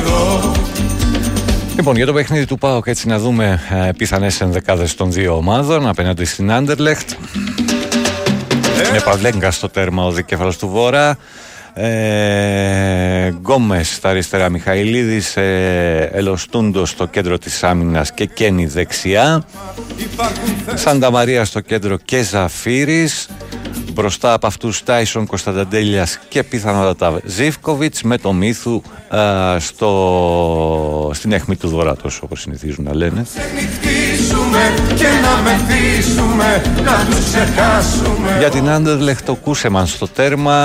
εδώ. Λοιπόν, για το παιχνίδι του ΠΑΟΚ, έτσι να δούμε πιθανές ενδεκάδες των δύο ομάδων απέναντι στην Άντερλεχτ. Με Παυλέγκα στο τέρμα ο δικέφαλος του Βόρα, Γκόμες στα αριστερά, Μιχαηλίδης, Ελοστούντο στο κέντρο της άμυνας και Κένι δεξιά, Σάντα Μαρία στο κέντρο και Ζαφύρης. Μπροστά από αυτούς Τάισον, Κωνστανταντέλιας και πιθανότατα Ζίβκοβιτς, με το Μίθου στην αιχμή του δωράτος, όπως συνηθίζουν να λένε. Για την Άντερλεχτ, το Κούσεμαν στο τέρμα,